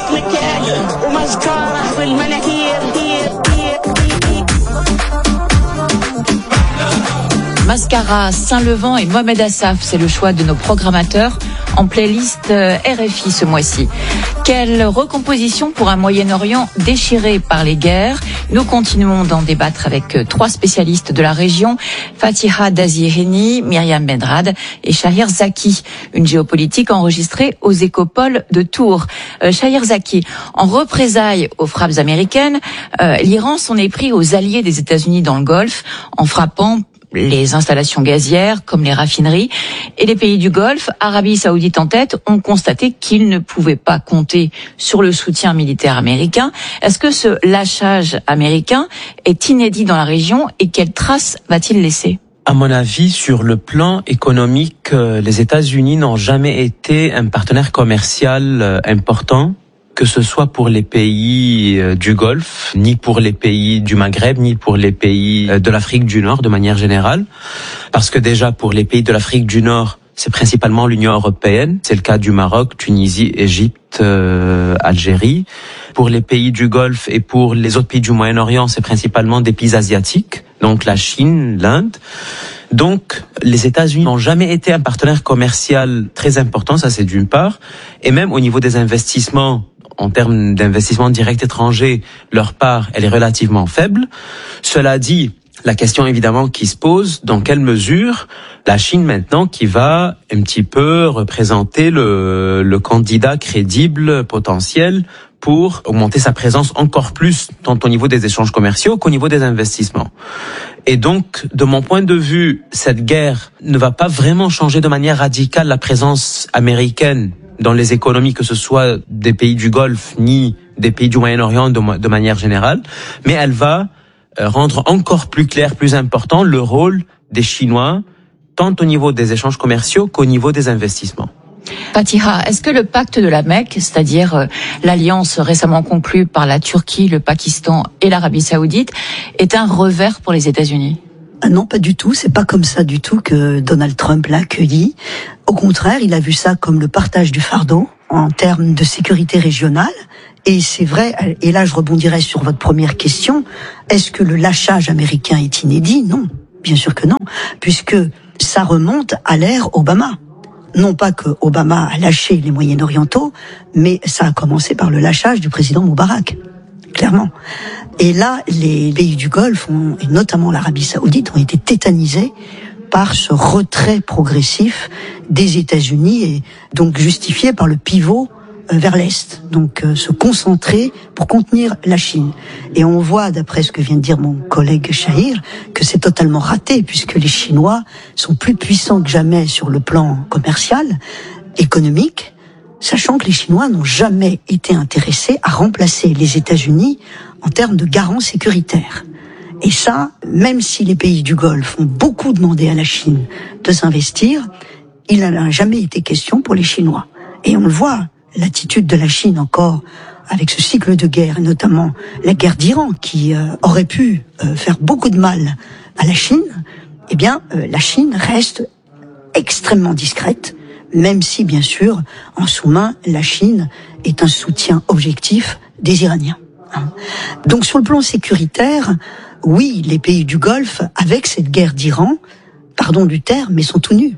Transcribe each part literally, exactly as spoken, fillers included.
Mascara, Saint-Levant et Mohamed Assaf, c'est le choix de nos programmateurs en playlist R F I ce mois-ci. Quelle recomposition pour un Moyen-Orient déchiré par les guerres? Nous continuons d'en débattre avec trois spécialistes de la région, Fatiha Dazieheni, Myriam Benrad et Shahir Zaki, une géopolitique enregistrée aux Écopoles de Tours. Euh, Shahir Zaki, en représailles aux frappes américaines, euh, l'Iran s'en est pris aux alliés des États-Unis dans le Golfe en frappant les installations gazières comme les raffineries, et les pays du Golfe, Arabie Saoudite en tête, ont constaté qu'ils ne pouvaient pas compter sur le soutien militaire américain. Est-ce que ce lâchage américain est inédit dans la région et quelles traces va-t-il laisser ? À mon avis, sur le plan économique, les États-Unis n'ont jamais été un partenaire commercial important, que ce soit pour les pays du Golfe, ni pour les pays du Maghreb, ni pour les pays de l'Afrique du Nord de manière générale. Parce que déjà, pour les pays de l'Afrique du Nord, c'est principalement l'Union européenne. C'est le cas du Maroc, Tunisie, Égypte, euh, Algérie. Pour les pays du Golfe et pour les autres pays du Moyen-Orient, c'est principalement des pays asiatiques, donc la Chine, l'Inde. Donc, les États-Unis n'ont jamais été un partenaire commercial très important, ça c'est d'une part. Et même au niveau des investissements, en termes d'investissements directs étrangers, leur part, elle est relativement faible. Cela dit, la question évidemment qui se pose, dans quelle mesure la Chine maintenant qui va un petit peu représenter le, le candidat crédible potentiel pour augmenter sa présence encore plus, tant au niveau des échanges commerciaux qu'au niveau des investissements. Et donc, de mon point de vue, cette guerre ne va pas vraiment changer de manière radicale la présence américaine dans les économies, que ce soit des pays du Golfe, ni des pays du Moyen-Orient de, de manière générale, mais elle va rendre encore plus clair, plus important le rôle des Chinois, tant au niveau des échanges commerciaux qu'au niveau des investissements. Fatiha, est-ce que le pacte de la Mecque, c'est-à-dire euh, l'alliance récemment conclue par la Turquie, le Pakistan et l'Arabie Saoudite, est un revers pour les États-Unis ? Ah non, pas du tout. C'est pas comme ça du tout que Donald Trump l'a accueilli. Au contraire, il a vu ça comme le partage du fardeau en termes de sécurité régionale. Et c'est vrai, et là je rebondirai sur votre première question, est-ce que le lâchage américain est inédit ? Non, bien sûr que non, puisque ça remonte à l'ère Obama. Non pas que Obama a lâché les Moyen-Orientaux, mais ça a commencé par le lâchage du président Moubarak, clairement. Et là, les pays du Golfe, ont, et notamment l'Arabie Saoudite, ont été tétanisés par ce retrait progressif des États-Unis et donc justifié par le pivot vers l'Est, donc euh, se concentrer pour contenir la Chine. Et on voit, d'après ce que vient de dire mon collègue Shahir, que c'est totalement raté, puisque les Chinois sont plus puissants que jamais sur le plan commercial, économique, sachant que les Chinois n'ont jamais été intéressés à remplacer les États-Unis en termes de garant sécuritaire. Et ça, même si les pays du Golfe ont beaucoup demandé à la Chine de s'investir, il n'en a jamais été question pour les Chinois. Et on le voit, l'attitude de la Chine encore avec ce cycle de guerre, et notamment la guerre d'Iran qui euh, aurait pu euh, faire beaucoup de mal à la Chine, eh bien euh, la Chine reste extrêmement discrète, même si bien sûr en sous-main la Chine est un soutien objectif des Iraniens. Hein. Donc sur le plan sécuritaire, oui, les pays du Golfe, avec cette guerre d'Iran, pardon du terme, mais sont tout nus.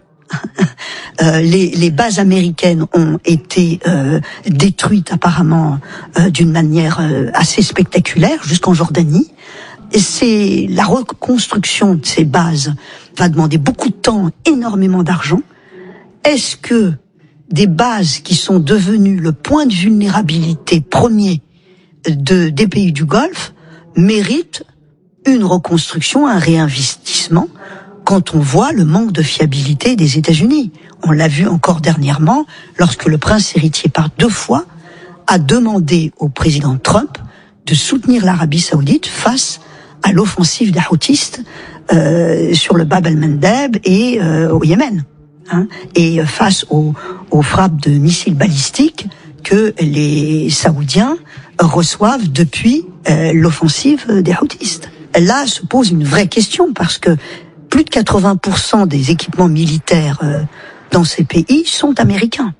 Euh, les, les bases américaines ont été euh, détruites apparemment euh, d'une manière euh, assez spectaculaire jusqu'en Jordanie. Et c'est la reconstruction de ces bases va demander beaucoup de temps, énormément d'argent. Est-ce que des bases qui sont devenues le point de vulnérabilité premier de des pays du Golfe méritent une reconstruction, un réinvestissement? Quand on voit le manque de fiabilité des États-Unis. On l'a vu encore dernièrement, lorsque le prince héritier, par deux fois, a demandé au président Trump de soutenir l'Arabie Saoudite face à l'offensive des Houthis euh, sur le Bab el-Mandeb et euh, au Yémen. Hein, et face aux, aux frappes de missiles balistiques que les Saoudiens reçoivent depuis euh, l'offensive des Houthis. Là se pose une vraie question, parce que plus de quatre-vingts pour cent des équipements militaires euh, dans ces pays sont américains.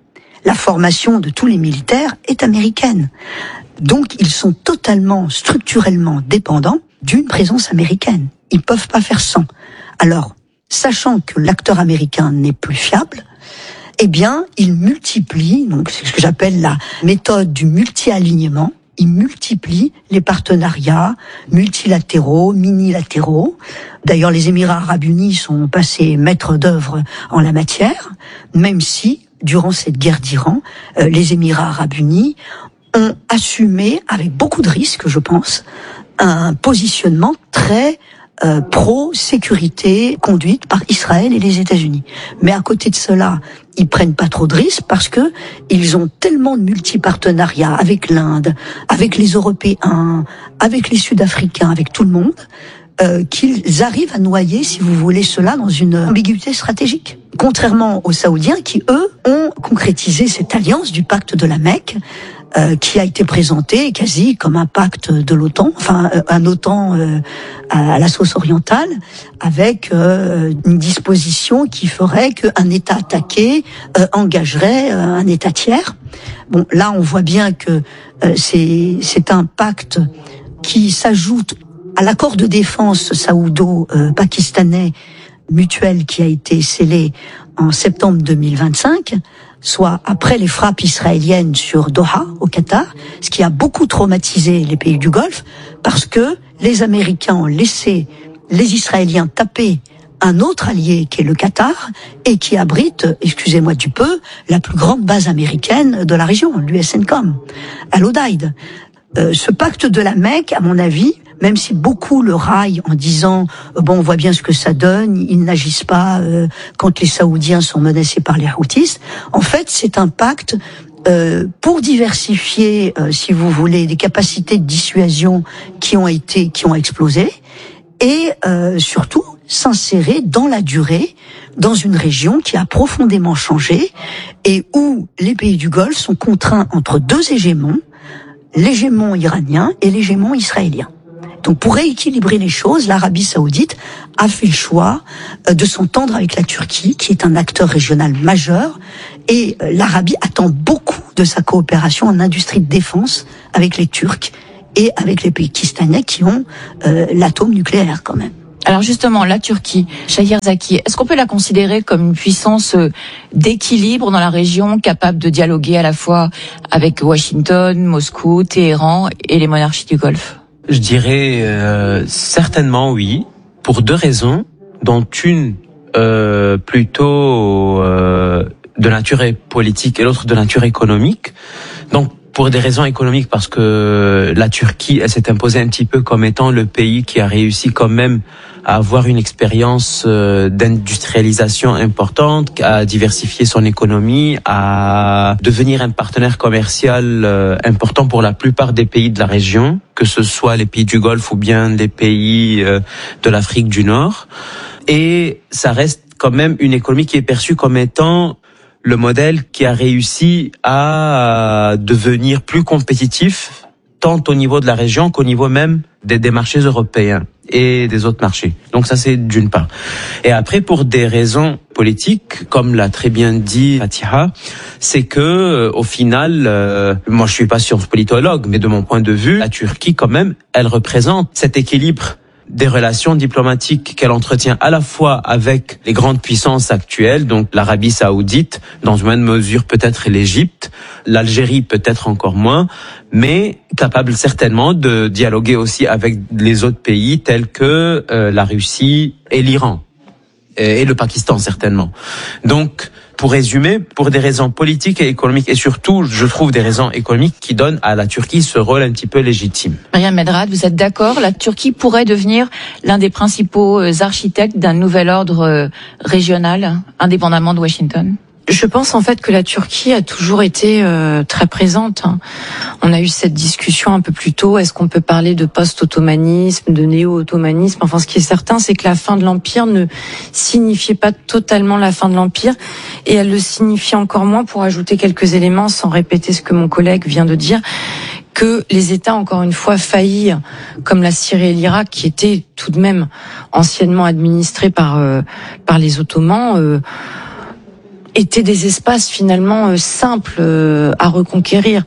La formation de tous les militaires est américaine. Donc ils sont totalement, structurellement dépendants d'une présence américaine. Ils peuvent pas faire sans. Alors, sachant que l'acteur américain n'est plus fiable, eh bien, ils multiplient, donc c'est ce que j'appelle la méthode du multi-alignement, ils multiplient les partenariats multilatéraux, minilatéraux. D'ailleurs, les Émirats arabes unis sont passés maîtres d'œuvre en la matière, même si, durant cette guerre d'Iran, euh, les Émirats arabes unis ont assumé, avec beaucoup de risques, je pense, un positionnement très euh, pro-sécurité conduite par Israël et les États-Unis. Mais à côté de cela, ils prennent pas trop de risques parce que ils ont tellement de multipartenariats avec l'Inde, avec les Européens, avec les Sud-Africains, avec tout le monde, euh, qu'ils arrivent à noyer, si vous voulez, cela dans une ambiguïté stratégique. Contrairement aux Saoudiens qui, eux, ont concrétisé cette alliance du pacte de la Mecque, Euh, qui a été présenté quasi comme un pacte de l'OTAN, enfin euh, un OTAN euh, à, à la sauce orientale, avec euh, une disposition qui ferait qu'un État attaqué euh, engagerait euh, un État tiers. Bon, là on voit bien que euh, c'est c'est un pacte qui s'ajoute à l'accord de défense saoudo-pakistanais mutuel qui a été scellé en septembre deux mille vingt-cinq, soit après les frappes israéliennes sur Doha, au Qatar, ce qui a beaucoup traumatisé les pays du Golfe, parce que les Américains ont laissé les Israéliens taper un autre allié qui est le Qatar, et qui abrite, excusez-moi du peu, la plus grande base américaine de la région, l'U S N COM, à l'Odeid. Euh, ce pacte de la Mecque, à mon avis, même si beaucoup le raillent en disant euh, bon, on voit bien ce que ça donne, ils n'agissent pas euh, quand les Saoudiens sont menacés par les Houthis. En fait, c'est un pacte euh, pour diversifier, euh, si vous voulez, des capacités de dissuasion qui ont été, qui ont explosé, et euh, surtout s'insérer dans la durée dans une région qui a profondément changé et où les pays du Golfe sont contraints entre deux hégémons, l'hégémon iranien et l'hégémon israélien. Donc pour rééquilibrer les choses, l'Arabie saoudite a fait le choix de s'entendre avec la Turquie, qui est un acteur régional majeur, et l'Arabie attend beaucoup de sa coopération en industrie de défense avec les Turcs et avec les Pakistanais qui ont euh, l'atome nucléaire quand même. Alors justement, la Turquie, Shahir Zaki, est-ce qu'on peut la considérer comme une puissance d'équilibre dans la région, capable de dialoguer à la fois avec Washington, Moscou, Téhéran et les monarchies du Golfe ? Je dirais euh, certainement oui, pour deux raisons, dont une euh, plutôt euh, de nature politique et l'autre de nature économique. Donc pour des raisons économiques, parce que la Turquie, elle s'est imposée un petit peu comme étant le pays qui a réussi quand même à avoir une expérience d'industrialisation importante, à diversifier son économie, à devenir un partenaire commercial important pour la plupart des pays de la région, que ce soit les pays du Golfe ou bien les pays de l'Afrique du Nord. Et ça reste quand même une économie qui est perçue comme étant le modèle qui a réussi à devenir plus compétitif, tant au niveau de la région qu'au niveau même des, des marchés européens et des autres marchés. Donc ça, c'est d'une part. Et après, pour des raisons politiques, comme l'a très bien dit Fatiha, c'est que au final, euh, moi je suis pas science politologue, mais de mon point de vue, la Turquie quand même, elle représente cet équilibre des relations diplomatiques qu'elle entretient à la fois avec les grandes puissances actuelles, donc l'Arabie saoudite, dans une moindre mesure peut-être l'Égypte, l'Algérie peut-être encore moins, mais capable certainement de dialoguer aussi avec les autres pays tels que euh, la Russie et l'Iran, et, et le Pakistan certainement. Donc, pour résumer, pour des raisons politiques et économiques, et surtout, je trouve des raisons économiques qui donnent à la Turquie ce rôle un petit peu légitime. Mariam Medrad, vous êtes d'accord ? La Turquie pourrait devenir l'un des principaux architectes d'un nouvel ordre régional, indépendamment de Washington ? Je pense en fait que la Turquie a toujours été euh, très présente. On a eu cette discussion un peu plus tôt. Est-ce qu'on peut parler de post-ottomanisme, de néo-ottomanisme ? Enfin, ce qui est certain, c'est que la fin de l'Empire ne signifiait pas totalement la fin de l'Empire. Et elle le signifie encore moins, pour ajouter quelques éléments, sans répéter ce que mon collègue vient de dire, que les États, encore une fois, faillis, comme la Syrie et l'Irak, qui étaient tout de même anciennement administrés par, euh, par les Ottomans, euh, étaient des espaces finalement euh, simples euh, à reconquérir.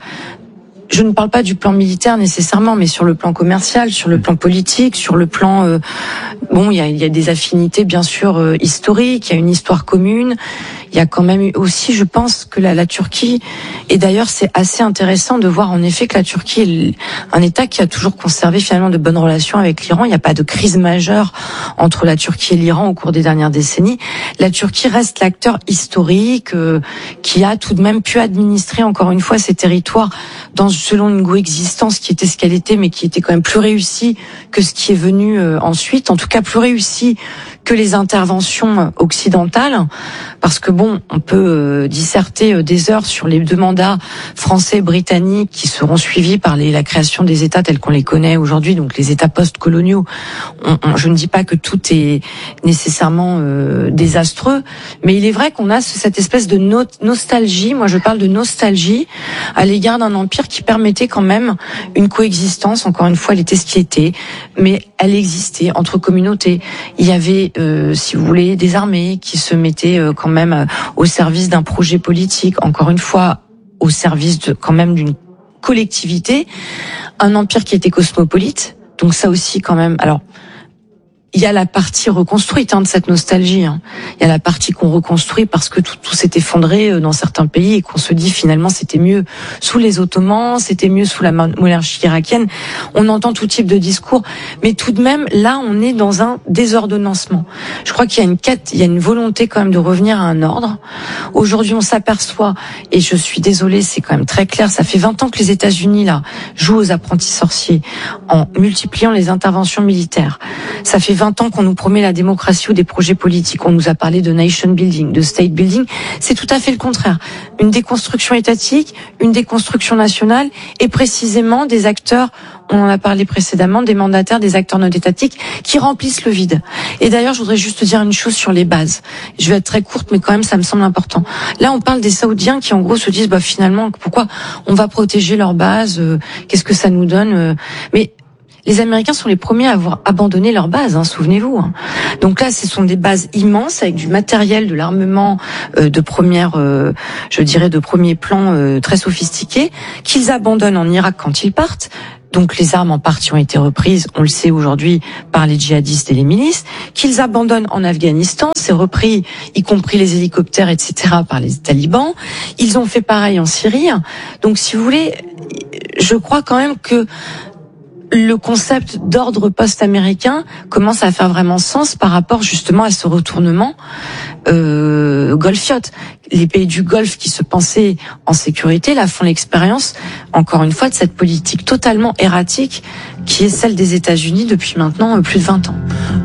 Je ne parle pas du plan militaire nécessairement, mais sur le plan commercial, sur le plan politique, sur le plan euh, bon, il y a, il y a des affinités bien sûr euh, historiques, il y a une histoire commune. Il y a quand même aussi, je pense, que la, la Turquie, et d'ailleurs c'est assez intéressant de voir en effet que la Turquie est un État qui a toujours conservé finalement de bonnes relations avec l'Iran. Il n'y a pas de crise majeure entre la Turquie et l'Iran au cours des dernières décennies. La Turquie reste l'acteur historique euh, qui a tout de même pu administrer encore une fois ces territoires dans selon une coexistence qui était ce qu'elle était, mais qui était quand même plus réussie que ce qui est venu euh, ensuite, en tout cas plus réussie que les interventions occidentales, parce que bon, on peut euh, disserter euh, des heures sur les deux mandats français et britanniques qui seront suivis par les, la création des États tels qu'on les connaît aujourd'hui, donc les États post-coloniaux. On, on, je ne dis pas que tout est nécessairement euh, désastreux, mais il est vrai qu'on a cette espèce de no- nostalgie, moi je parle de nostalgie, à l'égard d'un empire qui permettait quand même une coexistence, encore une fois, elle était ce qui était, mais elle existait entre communautés. Il y avait Euh, si vous voulez, des armées qui se mettaient euh, quand même euh, au service d'un projet politique, encore une fois, au service de, quand même d'une collectivité, un empire qui était cosmopolite, donc ça aussi quand même, alors, il y a la partie reconstruite hein, de cette nostalgie. Hein. Il y a la partie qu'on reconstruit parce que tout, tout s'est effondré dans certains pays et qu'on se dit finalement c'était mieux sous les Ottomans, c'était mieux sous la monarchie irakienne. On entend tout type de discours, mais tout de même là on est dans un désordonnancement. Je crois qu'il y a une quête, il y a une volonté quand même de revenir à un ordre. Aujourd'hui on s'aperçoit, et je suis désolée, c'est quand même très clair, ça fait vingt ans que les États-Unis là jouent aux apprentis sorciers en multipliant les interventions militaires. Ça fait vingt ans qu'on nous promet la démocratie ou des projets politiques. On nous a parlé de nation building, de state building. C'est tout à fait le contraire. Une déconstruction étatique, une déconstruction nationale et précisément des acteurs, on en a parlé précédemment, des mandataires, des acteurs non étatiques qui remplissent le vide. Et d'ailleurs, je voudrais juste dire une chose sur les bases. Je vais être très courte, mais quand même, ça me semble important. Là, on parle des Saoudiens qui, en gros, se disent, bah, finalement, pourquoi on va protéger leurs bases? euh, Qu'est-ce que ça nous donne euh, Mais les Américains sont les premiers à avoir abandonné leurs bases, hein, souvenez-vous. Hein. Donc là, ce sont des bases immenses avec du matériel, de l'armement euh, de première, euh, je dirais, de premier plan euh, très sophistiqué, qu'ils abandonnent en Irak quand ils partent. Donc les armes en partie ont été reprises, on le sait aujourd'hui, par les djihadistes et les milices, qu'ils abandonnent en Afghanistan, c'est repris, y compris les hélicoptères, et cetera, par les talibans. Ils ont fait pareil en Syrie. Donc si vous voulez, je crois quand même que le concept d'ordre post-américain commence à faire vraiment sens par rapport justement à ce retournement euh, golfiote. Les pays du Golfe qui se pensaient en sécurité, là, font l'expérience, encore une fois, de cette politique totalement erratique qui est celle des États-Unis depuis maintenant plus de vingt ans.